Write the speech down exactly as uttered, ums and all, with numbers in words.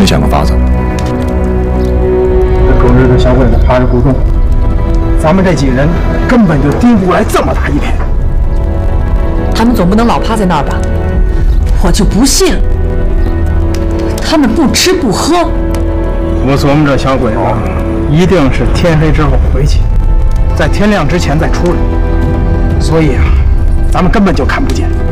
想个法子。 这狗日的小鬼子趴着不动，咱们这几人根本就盯不过来这么大一片。 他们总不能老趴在那儿吧？我就不信他们不吃不喝。 我琢磨这小鬼子一定是天黑之后回去，在天亮之前再出来，所以啊，咱们根本就看不见。